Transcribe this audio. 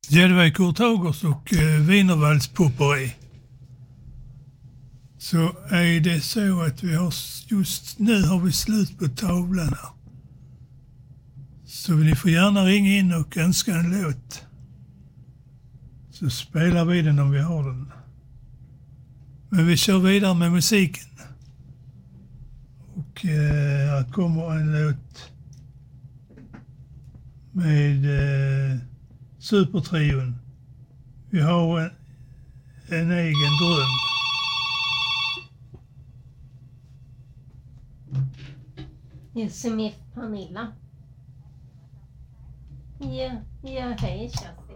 Ja, det var Kurt Hagers och Wienervalds Potpourri. Så är det så att vi har just nu har vi slut på tavlan här. Så ni får gärna ringa in och önska en låt. Så spelar vi den om vi har den. Men vi kör vidare med musiken. Och här kommer en låt med Supertrion. Vi har en egen dröm. Yosemite Pernilla. Ja, hej Kerstin.